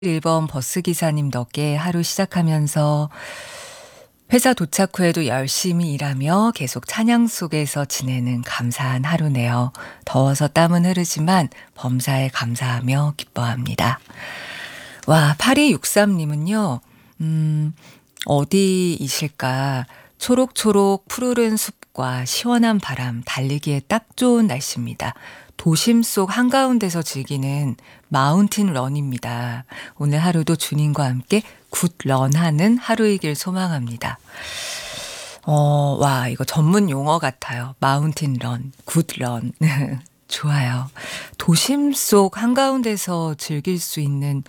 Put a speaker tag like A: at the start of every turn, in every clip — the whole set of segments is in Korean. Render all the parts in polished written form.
A: 1번 버스기사님 덕에 하루 시작하면서 회사 도착 후에도 열심히 일하며 계속 찬양 속에서 지내는 감사한 하루네요. 더워서 땀은 흐르지만 범사에 감사하며 기뻐합니다. 와, 8263님은요, 어디이실까? 초록초록 푸르른 숲과 시원한 바람, 달리기에 딱 좋은 날씨입니다. 도심 속 한가운데서 즐기는 마운틴 런입니다. 오늘 하루도 주님과 함께 굿런하는 하루이길 소망합니다. 와, 이거 전문 용어 같아요. 마운틴 런, 굿런. 좋아요. 도심 속 한가운데서 즐길 수 있는,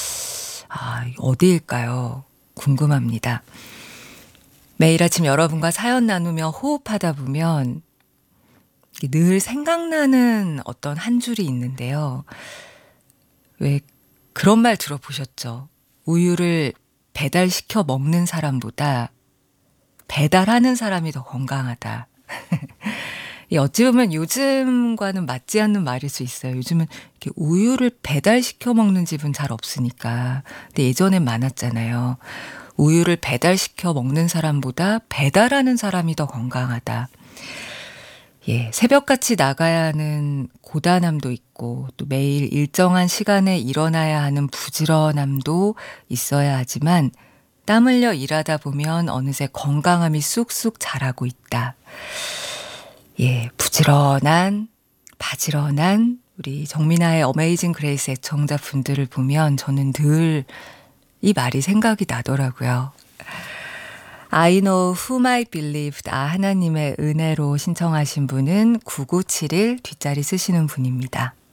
A: 어디일까요? 궁금합니다. 매일 아침 여러분과 사연 나누며 호흡하다 보면 늘 생각나는 어떤 한 줄이 있는데요. 왜 그런 말 들어보셨죠? 우유를 배달시켜 먹는 사람보다 배달하는 사람이 더 건강하다. 어찌 보면 요즘과는 맞지 않는 말일 수 있어요. 요즘은 이렇게 우유를 배달시켜 먹는 집은 잘 없으니까. 근데 예전엔 많았잖아요. 우유를 배달시켜 먹는 사람보다 배달하는 사람이 더 건강하다. 예, 새벽같이 나가야 하는 고단함도 있고 또 매일 일정한 시간에 일어나야 하는 부지런함도 있어야 하지만 땀 흘려 일하다 보면 어느새 건강함이 쑥쑥 자라고 있다. 예, 부지런한, 바지런한 우리 정민아의 어메이징 그레이스 애청자분들을 보면 저는 늘 이 말이 생각이 나더라고요. I know whom I believed. 하나님의 은혜로 신청하신 분은 9971 뒷자리 쓰시는 분입니다.